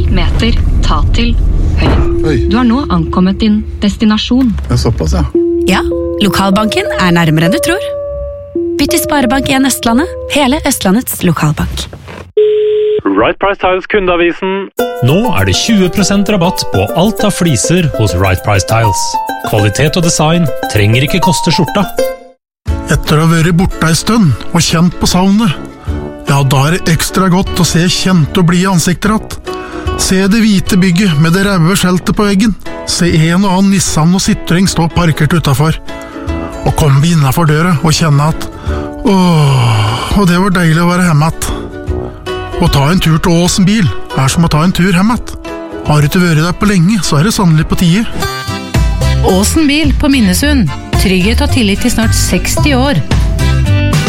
meter, ta til høyre. Du har nå ankommet din destinasjon. Det såpass, ja. Ja, lokalbanken nærmere enn du tror. Bytt til Sparebank1 Østlandet, hele Østlandets lokalbank. Right Price Tiles kundeavisen. Nå det 20% rabatt på alt av fliser hos Right Price Tiles. Kvalitet og design trenger ikke koste skjorta. Etter å ha vært borte en stund og kjent på savnet, ja, da det ekstra godt å se kjente og blide ansikter att. Se det hvite bygget med det røde skjeltet på veggen. Se en og annen Nissan og Citroën stå parkert utenfor. Og komme vi innenfor døra og kjenne at og det var deilig å være hjemme att. Å ta en tur til Åsen bil som å ta en tur hjemme att. Har du ikke vært der på lenge, så det sannelig på tide. Åsen bil på Minnesund. Trygghet og tillit til snart 60 år.